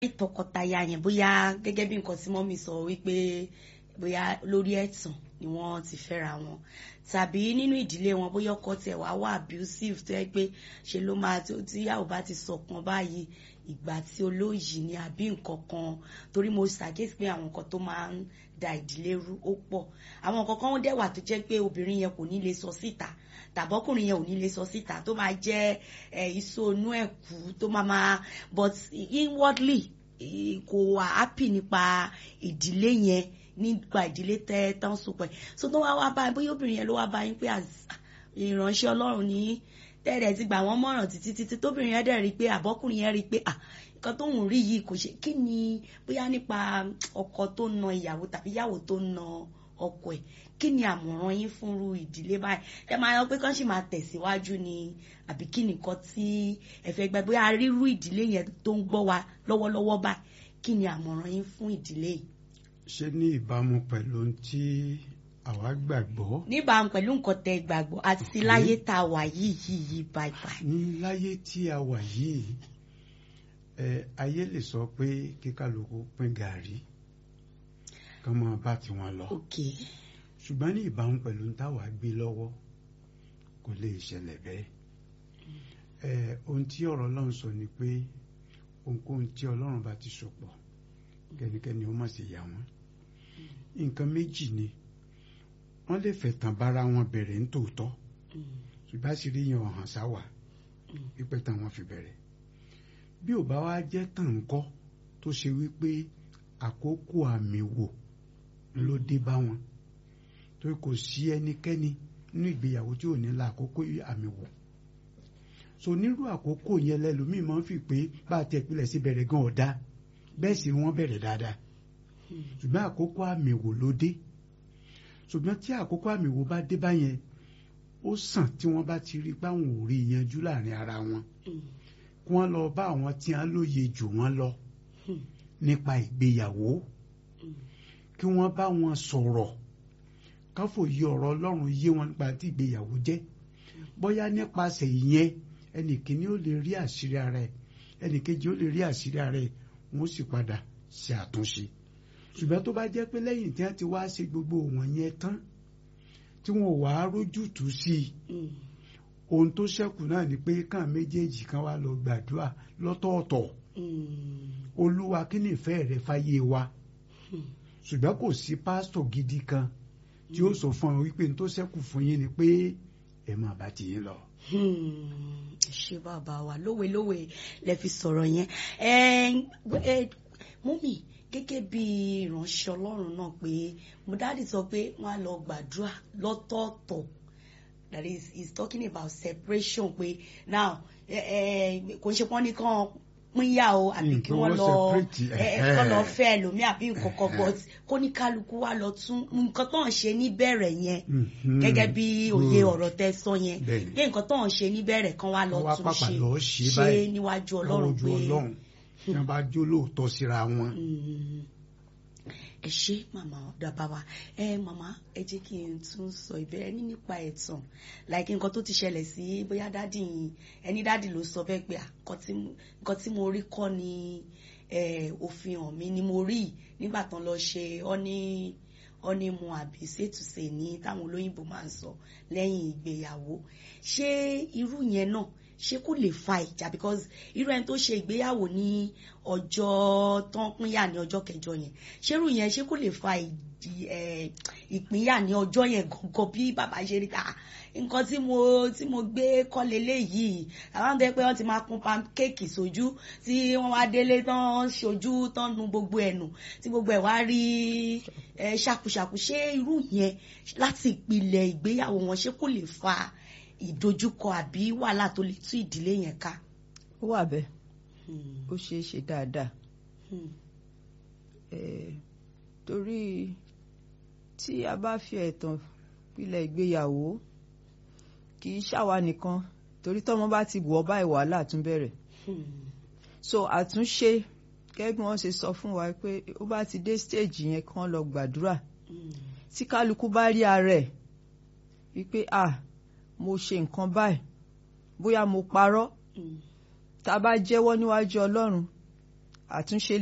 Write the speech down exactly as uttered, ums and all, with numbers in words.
tọkọtaya yẹn bóyá gẹ́gẹ́ bí nǹkan tí mọ́mí sọ wípé bóyá lórí ẹ̀tàn ni wọ́n ti fẹ́ra wọn tàbí nínú ìdílé wọn bóyá ọkọ tiẹ̀ wá wà abusive tó yẹ pé ṣe ló máa tí yàwó bá ti sọ̀kan báyìí ìgbà tí olóyìí ni àbí nǹkan kan torí mo ṣàkíyèsí pé àwọn nǹkan tó máa ń da ìdílé rú ó pọ̀ àwọn nǹkan kan dẹ̀ wà tó jẹ́ pé obìnrin yẹn kò ní lè sọ síta tàbọ́kùnrin yẹn ò ní lè sọ síta tó máa jẹ́ ìsonú ẹ̀kú tó máa máa but inwardly kò wà happy nípa ìdílé yẹn nípa ìdílé tẹ́ tán sopọ̀ ẹ̀ so tó wá wá báyìí bóyá obìnrin yẹn ló wá báyìí pé ìránṣẹ́ Ọlọ́run ní tẹ́rẹ̀ ti gbà wọ́n mọ̀ràn títí títí tóbìnrin yẹn dẹ̀ rí i pé àbọ́kùnrin yẹn rí i pé à nǹkan tó ń rí yìí kò ṣe kí ni bóyá nípa ọkọ tó na ìyàwó tàbí ìyàwó tó na ọkọ ẹ̀ kí ni àmọ̀ràn yín fúnru ìdílé báyìí ẹ máa yọ pé kán sì máa tẹ̀síwájú ni àbí kí nìkan tí ẹ fẹ́ gbà bóyá rírú ìdílé yẹn tó ń gbọ́ wa lọ́wọ́lọ́wọ́ báyìí kí ni àmọ̀ràn yín fún ìdílé yìí. ṣé ní ìbámu pẹ̀lú tí àwa gbàgbọ́. níbàámu pẹ̀lú nǹkan tẹ́ gbàgbọ́ àti láyé tá a wà yìí yìí yìí báyìí báyìí. ní láyé tí a wà yìí ẹ ayé lè sọ pé kíkálukú pín gàrí kán máa bá tiwọn lọ. okay. ṣùgbọ́n ní ìbámu pẹ̀lú táwa gbé lọ́wọ́ kò lè ṣẹlẹ̀ bẹ́ẹ̀. ẹ ohun tí ọ̀rọ̀ Ọlọ́run sọ ni pé ohunkóhun tí Ọlọ́run bá ti so pọ̀ kẹ́nikẹ́ni ó má ṣe yà wọ́n. nǹkan méjì ni wọ́n lè fẹ̀tàn bára wọn bẹ̀rẹ̀ ní tòótọ́ ṣùgbọ́n àṣírí yẹn ọ̀hàn sáwà pípẹ́ tán wọn fi bẹ̀rẹ̀ bí ò bá wá jẹ́ tàn ńkọ́ tó ṣe wípé àkókò àmì wò ló dé bá wọn torí kò sí ẹnikẹ́ni nínú ìgbéyàwó tí ò ní la àkókò àmì wò so nírú àkókò yẹn lẹ́lòmíì máa ń fi pé bá a tẹ̀ pilẹ̀ sí bẹ̀rẹ̀ gan ọ̀dá bẹ́ẹ̀ sì wọ́n bẹ̀rẹ̀ dáadáa ṣùgbọ́n àkókò àmì wò ló dé ṣùgbọ́n tí àkókò àmì wò bá dé báyẹn ó sàn tí wọ́n bá ti rí báwọn ò rí yanjú láàrin ara wọn kí wọ́n lọ bá àwọn tí wọ́n lóye jù wọ́n lọ nípa ìgbéyàwó kí wọ́n bá wọn sọ̀rọ̀ káfòye ọ̀rọ̀ Ọlọ́run yé wọn nípa tí ìgbéyàwó jẹ́ bóyá nípasẹ̀ ìyẹn ẹnì kìíní ó lè rí àṣírí ara ẹ̀ ẹnì kejì ó lè rí àṣírí ara ẹ̀ wọ́n sì padà ṣe àtúnṣe ṣùgbọ́n tó bá jẹ́ pé lẹ́yìn tí wọ́n ti wá ṣe gbogbo wọn yẹn tán tí wọn ò wá rójútùú sí i ohun tó ṣẹ́kù náà ni pé kàn méjèèjì kan wá lọ gbàdúrà lọ́tọ̀ọ̀tọ̀ Olúwa kí ni ìfẹ́ rẹ fáyé wa ṣùgbọ́n kò sí pásítọ̀ gidi kan tí ó sọ fún ọ wípé n tó ṣẹ́kù fún yín ni pé ẹ máa bá ti yín lọ. ṣé bàbá wa lówelówe lẹ fi sọ̀rọ̀ yẹn mọ́mì gẹ́gẹ́ bí ìránṣẹ́ Ọlọ́run náà pé mo dáàdì sọ pé wọ́n á lọ gbàdúrà lọ́tọ̀ọ̀tọ̀ that is he's talking about separation pé now kò ń ṣe pọ́n ní kàn pínyà o àbí kí wọ́n lọ kọ́ lọ fẹ́ ẹlòmíì àbí nǹkan kan but kó ní kálukú wá lọ tún nǹkan tó ń ṣe níbẹ̀rẹ̀ yẹn gẹ́gẹ́ bí òye ọ̀rọ̀ tẹ́ sọ yẹn pé nǹkan tó ń ṣe níbẹ̀rẹ̀ kan wá lọ tún ṣe ṣe níwájú Ọlọ́run pé tí wọ́n bá jó lóòótọ́ síra wọn. ẹ ṣé màmá bàbá wa ẹ màmá ẹ jẹ́ kí n tún sọ ìbéèrè ní nípa ẹ̀tàn like nǹkan tó ti ṣẹlẹ̀ sí bóyá dádì ẹni dádì ló sọ bẹ́ẹ̀ pé nǹkan tí mo rí kọ́ ni òfin hàn mí ni mo rí nígbà tán lọ ṣe ọ́ní ọ́ní mu àbí ṣètùsè ní táwọn olóyìnbó máa ń sọ lẹ́yìn ìgbéyàwó ṣé irú yẹn náà ṣé kò lè fa ìjà because irú ẹni tó ṣe ìgbéyàwó ní ọjọ́ tán pínyà ní ọjọ́ kẹjọ yẹn ṣérú yẹn ṣé kò lè fa ìpínyà ní ọjọ́ yẹn gangan bí bàbá ṣe rí ta nǹkan tí mo tí mo gbé kọ́lé léyìí àwọn tó yẹ pé wọ́n ti máa kún pankéèkì sójú tí wọ́n wá délé tán ṣojú tán nu gbogbo ẹ̀ nù tí gbogbo ẹ̀ wá rí ṣàkúṣàkú ṣé irú yẹn láti ìpìlẹ̀ ìgbéyàwó wọn ṣé kò lè fa ìdojúkọ àbí wàhálà tó lè tú ìdílé yẹn ká. ó wà bẹ́ẹ̀ ó ṣeé ṣe dáadáa torí tí a bá fi ẹ̀tàn pilẹ̀ ìgbéyàwó kì í ṣàwa nìkan torí tọ́mọ bá ti wọ̀ báyìí wàhálà tún bẹ̀rẹ̀ so àtúnṣe gẹ́gẹ́ bí wọ́n ṣe sọ fún wa pé ó bá ti dé stage yẹn kán lọ gbàdúrà tí kálukú bá rí ara ẹ̀ wípé ah mo ṣe nǹkan báyìí bóyá mo parọ́ tá a bá jẹ́wọ́ níwájú Ọlọ́run àtúnṣe